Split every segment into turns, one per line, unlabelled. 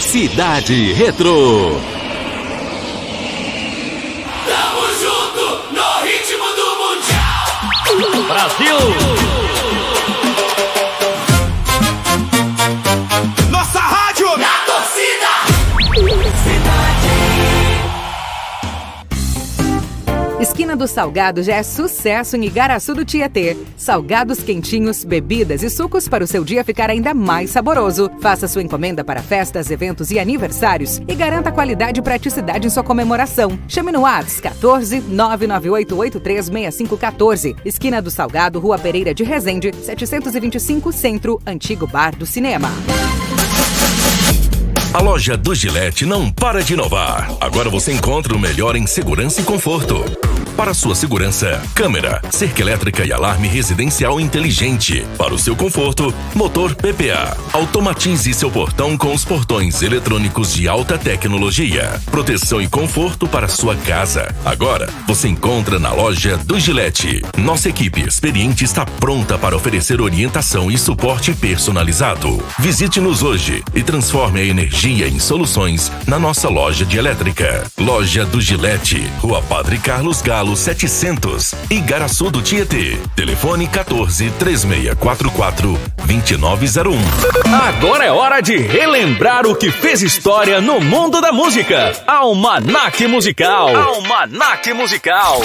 Cidade Retrô.
Tamo junto no ritmo do Mundial.
Brasil!
Nossa rádio na torcida.
Esquina do Salgado já é sucesso em Igaraçu do Tietê. Salgados quentinhos, bebidas e sucos para o seu dia ficar ainda mais saboroso. Faça sua encomenda para festas, eventos e aniversários e garanta qualidade e praticidade em sua comemoração. Chame no WhatsApp 14 998836514. Esquina do Salgado, Rua Pereira de Resende, 725 Centro, Antigo Bar do Cinema.
A loja do Gillette não para de inovar. Agora você encontra o melhor em segurança e conforto. Para sua segurança, câmera, cerca elétrica e alarme residencial inteligente. Para o seu conforto, motor PPA. Automatize seu portão com os portões eletrônicos de alta tecnologia. Proteção e conforto para sua casa. Agora, você encontra na loja do Gillette. Nossa equipe experiente está pronta para oferecer orientação e suporte personalizado. Visite-nos hoje e transforme a energia em soluções na nossa loja de elétrica. Loja do Gillette, Rua Padre Carlos Galo 700, Igaraçu do Tietê. Telefone 14 3644 2901.
Agora é hora de relembrar o que fez história no mundo da música. Almanac Musical. Almanac Musical.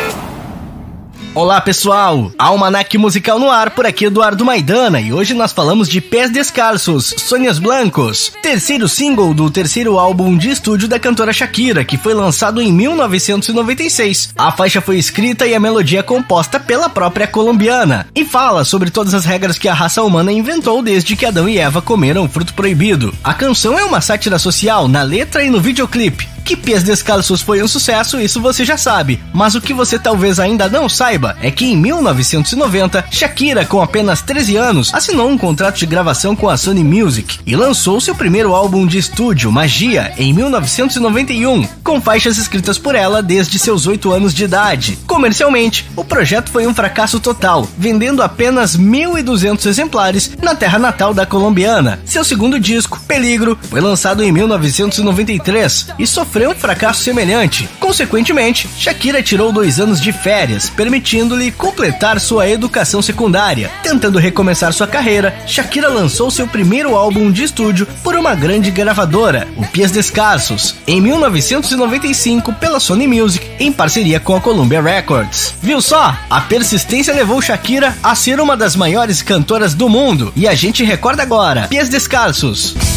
Olá pessoal, Almanac Musical no ar, por aqui Eduardo Maidana, e hoje nós falamos de Pés Descalços, Sonhos Blancos, terceiro single do terceiro álbum de estúdio da cantora Shakira, que foi lançado em 1996. A faixa foi escrita e a melodia composta pela própria colombiana, e fala sobre todas as regras que a raça humana inventou desde que Adão e Eva comeram o fruto proibido. A canção é uma sátira social na letra e no videoclipe. Que Pés Descalços foi um sucesso, isso você já sabe, mas o que você talvez ainda não saiba é que em 1990, Shakira, com apenas 13 anos, assinou um contrato de gravação com a Sony Music e lançou seu primeiro álbum de estúdio, Magia, em 1991, com faixas escritas por ela desde seus 8 anos de idade. Comercialmente, o projeto foi um fracasso total, vendendo apenas 1.200 exemplares na terra natal da colombiana. Seu segundo disco, Peligro, foi lançado em 1993 e sofreu um fracasso semelhante. Consequentemente, Shakira tirou 2 anos de férias, permitindo-lhe completar sua educação secundária. Tentando recomeçar sua carreira, Shakira lançou seu primeiro álbum de estúdio por uma grande gravadora, o Pés Descalços, em 1995 pela Sony Music, em parceria com a Columbia Records. Viu só? A persistência levou Shakira a ser uma das maiores cantoras do mundo, e a gente recorda agora, Pés Descalços.